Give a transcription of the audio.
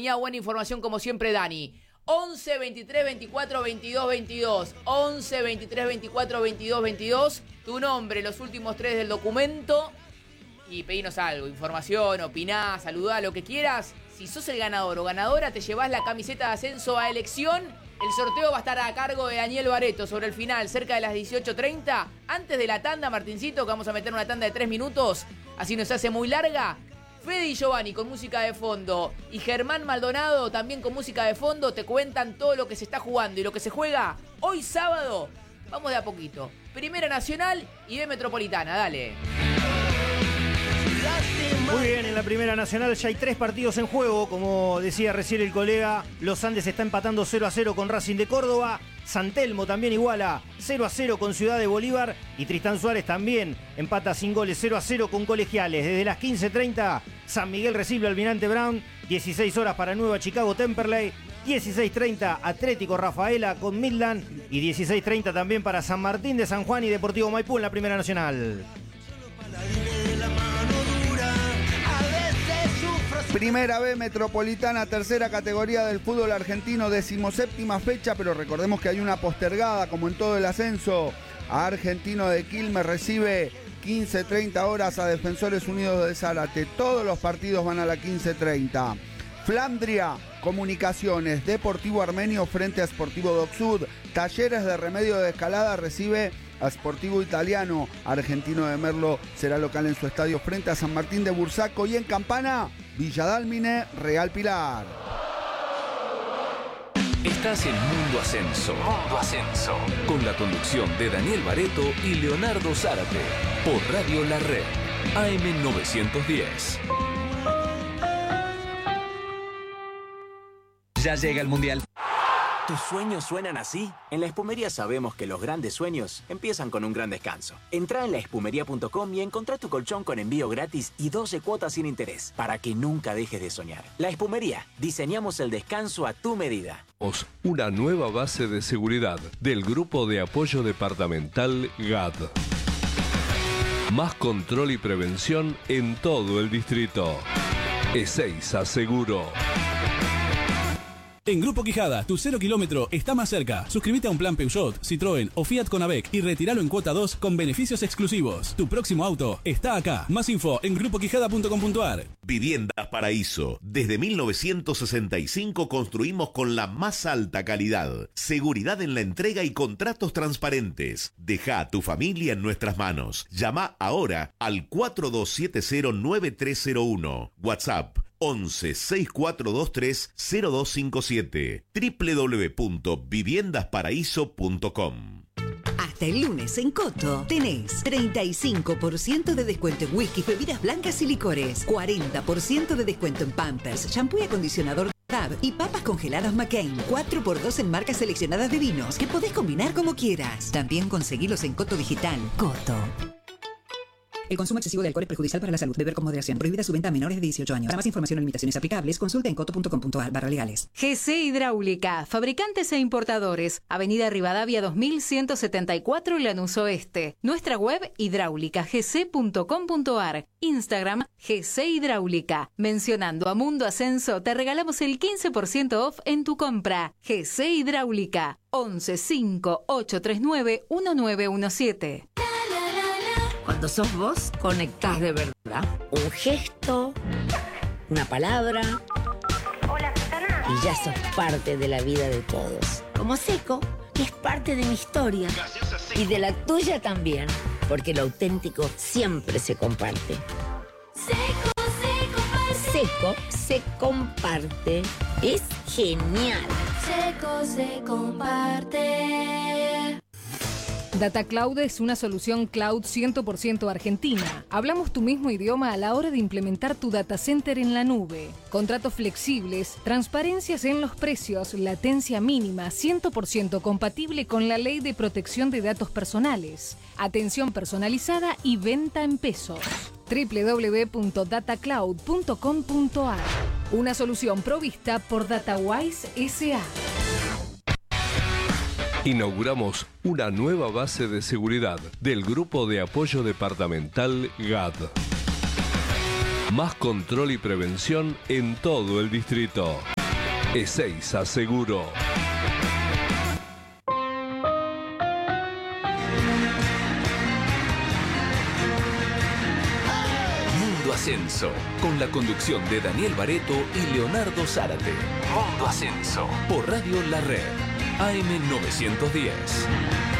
acompañado, buena información como siempre, Dani. 11 23 24 22 22. 11 23 24 22 22. Tu nombre, los últimos 3 del documento. Y pedinos algo, información, opiná, saludá, lo que quieras. Si sos el ganador o ganadora, te llevás la camiseta de ascenso a elección. El sorteo va a estar a cargo de Daniel Bareto sobre el final, cerca de las 18:30. Antes de la tanda, Martincito, que vamos a meter una tanda de 3 minutos. Así nos hace muy larga. Fede y Giovanni con música de fondo y Germán Maldonado también con música de fondo te cuentan todo lo que se está jugando y lo que se juega hoy sábado. Vamos de a poquito. Primera Nacional y B Metropolitana, dale. Muy bien, en la Primera Nacional ya hay 3 partidos en juego. Como decía recién el colega, Los Andes está empatando 0-0 con Racing de Córdoba. San Telmo también iguala 0-0 con Ciudad de Bolívar. Y Tristán Suárez también empata sin goles 0-0 con Colegiales. Desde las 15:30, San Miguel recibe al Almirante Brown. 16 horas para Nueva Chicago Temperley. 16:30 Atlético Rafaela con Midland. Y 16:30 también para San Martín de San Juan y Deportivo Maipú en la Primera Nacional. Primera B Metropolitana, tercera categoría del fútbol argentino, 17ª fecha, pero recordemos que hay una postergada, como en todo el ascenso. A Argentino de Quilmes recibe 15:30 horas a Defensores Unidos de Zárate. Todos los partidos van a la 15:30. Flandria, Comunicaciones, Deportivo Armenio frente a Sportivo Doc Sud. Talleres de Remedio de Escalada recibe a Sportivo Italiano. Argentino de Merlo será local en su estadio frente a San Martín de Bursaco. Y en Campana, Villa Dálmine, Real Pilar. Estás en Mundo Ascenso. Mundo Ascenso. Con la conducción de Daniel Bareto y Leonardo Zárate. Por Radio La Red. AM 910. Ya llega el Mundial. ¿Tus sueños suenan así? En La Espumería sabemos que los grandes sueños empiezan con un gran descanso. Entrá en laespumería.com y encontrá tu colchón con envío gratis y 12 cuotas sin interés, para que nunca dejes de soñar. La Espumería, diseñamos el descanso a tu medida. Una nueva base de seguridad del Grupo de Apoyo Departamental GAD. Más control y prevención en todo el distrito. Ezeiza Seguro. En Grupo Quijada, tu 0 kilómetro está más cerca. Suscríbete a un plan Peugeot, Citroën o Fiat con AVEC y retíralo en cuota 2 con beneficios exclusivos. Tu próximo auto está acá. Más info en grupoquijada.com.ar. Viviendas Paraíso. Desde 1965 construimos con la más alta calidad, seguridad en la entrega y contratos transparentes. Deja a tu familia en nuestras manos. Llama ahora al 4270-9301. WhatsApp 11 6423 0257. www.viviendasparaíso.com. Hasta el lunes en Coto tenés 35% de descuento en whisky, bebidas blancas y licores, 40% de descuento en Pampers, shampoo y acondicionador Tab y papas congeladas McCain, 4x2 en marcas seleccionadas de vinos que podés combinar como quieras. También conseguilos en Coto Digital. Coto. El consumo excesivo de alcohol es perjudicial para la salud. Beber con moderación. Prohibida su venta a menores de 18 años. Para más información o limitaciones aplicables, consulta en coto.com.ar/legales. GC Hidráulica, fabricantes e importadores. Avenida Rivadavia 2174, Lanús Oeste. Nuestra web hidráulicagc.com.ar. Instagram GC Hidráulica. Mencionando a Mundo Ascenso, te regalamos el 15% off en tu compra. GC Hidráulica. 11 5 839 1917. Cuando sos vos, conectás de verdad. Un gesto, una palabra. Hola, Susana. Y ya sos parte de la vida de todos. Como Seco, que es parte de mi historia. Y de la tuya también. Porque lo auténtico siempre se comparte. Seco se comparte. Seco se comparte. Es genial. Seco se comparte. DataCloud es una solución cloud 100% argentina. Hablamos tu mismo idioma a la hora de implementar tu data center en la nube. Contratos flexibles, transparencias en los precios, latencia mínima, 100% compatible con la Ley de Protección de Datos Personales. Atención personalizada y venta en pesos. www.datacloud.com.ar. Una solución provista por DataWise S.A. Inauguramos una nueva base de seguridad del Grupo de Apoyo Departamental GAD. Más control y prevención en todo el distrito. Ezeiza Seguro. Mundo Ascenso, con la conducción de Daniel Bareto y Leonardo Zárate. Mundo Ascenso, por Radio La Red, AM 910.